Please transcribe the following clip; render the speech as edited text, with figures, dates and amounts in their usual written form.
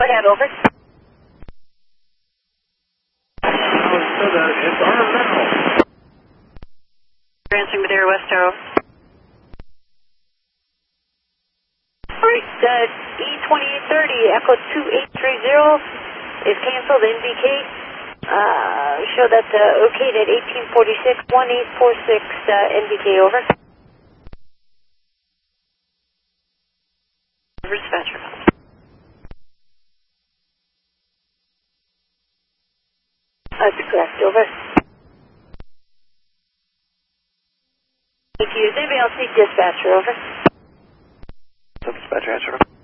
Ahead, over. It's armed now. Answering Madeira West Tower. Alright, E2830, Echo 2830 is canceled. NBK, show that okayed at 1846, 1846, NBK, over. Dispatcher. That's correct, over. Thank you. Is anybody else need dispatcher, over? Dispatcher, answer.